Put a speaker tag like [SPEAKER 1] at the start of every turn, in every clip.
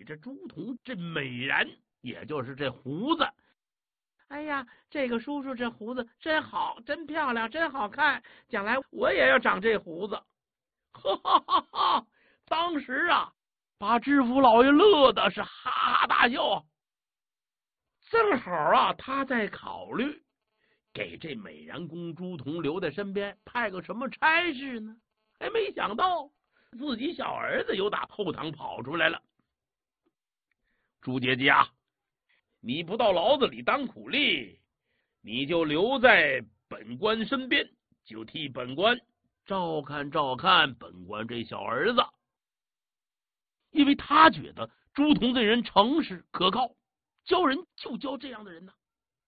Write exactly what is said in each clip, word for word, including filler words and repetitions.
[SPEAKER 1] 着朱仝这美髯，也就是这胡子。哎呀，这个叔叔这胡子真好，真漂亮，真好看，将来我也要长这胡子。哈哈哈哈！当时啊，把知府老爷乐的是哈哈大笑。正好啊，他在考虑给这美髯公朱仝留在身边，派个什么差事呢？哎，没想到自己小儿子又打后堂跑出来了。朱姐姐啊，你不到牢子里当苦力，你就留在本官身边，就替本官照看照看本官这小儿子。因为他觉得朱仝这人诚实可靠，教人就教这样的人呢。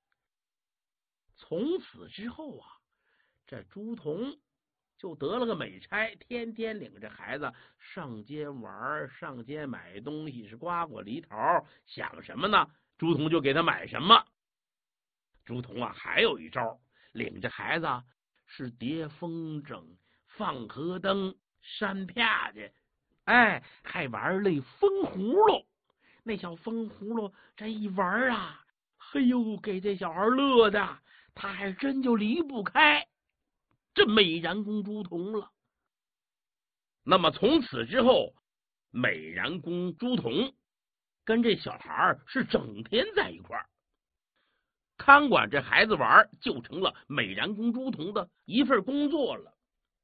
[SPEAKER 1] 从此之后啊，这朱仝就得了个美差，天天领着孩子上街玩，上街买东西，是瓜果梨桃，想什么呢，朱仝就给他买什么。朱仝啊，还有一招，领着孩子是叠风筝、放河灯、扇啪去，哎，还玩那风葫芦。那小风葫芦这一玩啊，嘿呦，给这小孩乐的，他还真就离不开这美髯公朱仝了。那么从此之后，美髯公朱仝跟这小孩是整天在一块儿，看管这孩子玩，就成了美髯公朱仝的一份工作了。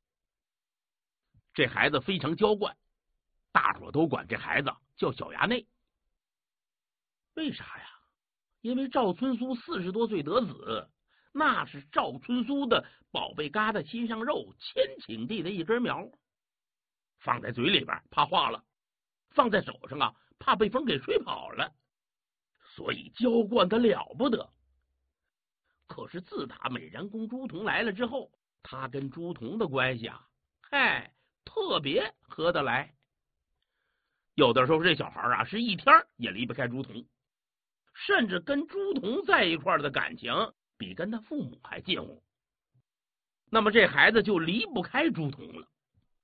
[SPEAKER 1] 这孩子非常娇惯，大伙都管这孩子叫小衙内。为啥呀？因为赵村苏四十多岁得子，那是赵村苏的宝贝疙瘩心上肉，千顷地的一根苗，放在嘴里边怕化了，放在手上啊怕被风给吹跑了，所以娇惯的了不得。可是自打美髯公朱仝来了之后，他跟朱仝的关系啊，嗨，特别合得来。有的时候这小孩啊是一天也离不开朱仝，甚至跟朱仝在一块的感情比跟他父母还近乎。那么这孩子就离不开朱仝了。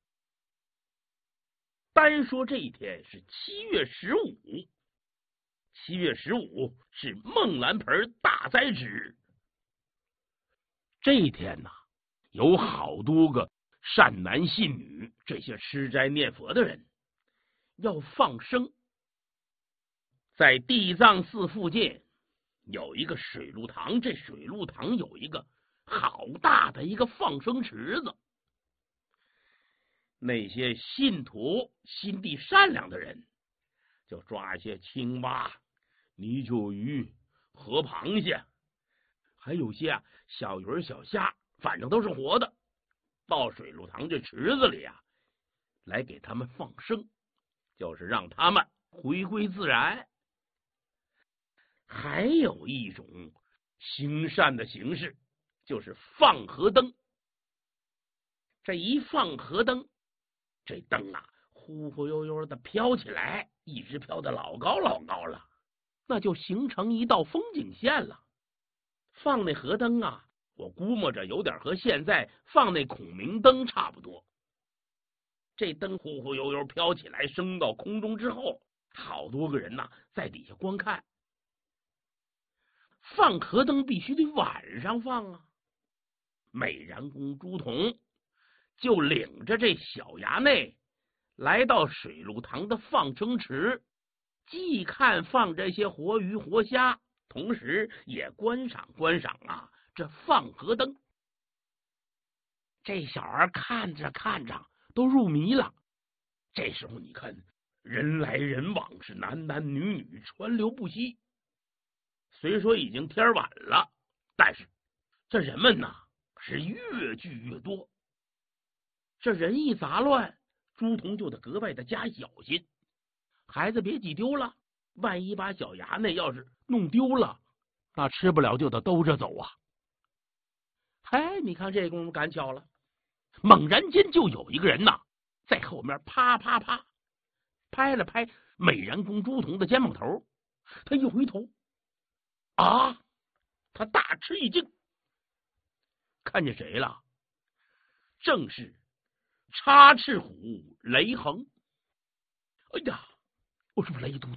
[SPEAKER 1] 单说这一天是七月十五，七月十五是孟兰盆大灾之日。这一天呢，有好多个善男信女，这些吃斋念佛的人要放生。在地藏寺附近有一个水陆堂，这水陆堂有一个好大的一个放生池子。那些信徒心地善良的人就抓一些青蛙、泥鳅鱼、河螃蟹，还有些啊小鱼小虾，反正都是活的，到水陆堂这池子里啊来给他们放生，就是让他们回归自然。还有一种行善的形式，就是放河灯。这一放河灯，这灯啊忽忽悠悠的飘起来，一直飘得老高老高了，那就形成一道风景线了。放那河灯啊，我估摸着有点和现在放那孔明灯差不多。这灯忽忽悠悠飘起来，升到空中之后，好多个人呐、啊、在底下观看。放河灯必须得晚上放啊。美髯公朱仝就领着这小衙内来到水陆堂的放生池，既看放这些活鱼活虾，同时也观赏观赏啊这放河灯。这小孩看着看着都入迷了。这时候你看人来人往，是男男女女川流不息。虽说已经天晚了，但是这人们呐是越聚越多。这人一杂乱，朱仝就得格外的加小心，孩子别挤丢了，万一把小衙内要是弄丢了，那吃不了就得兜着走啊。嗨，你看这功夫赶巧了，猛然间就有一个人呐在后面啪啪啪拍了拍美髯公朱仝的肩膀头。他一回头啊，他大吃一惊，看见谁了？正是插翅虎雷横。哎呀，我说雷都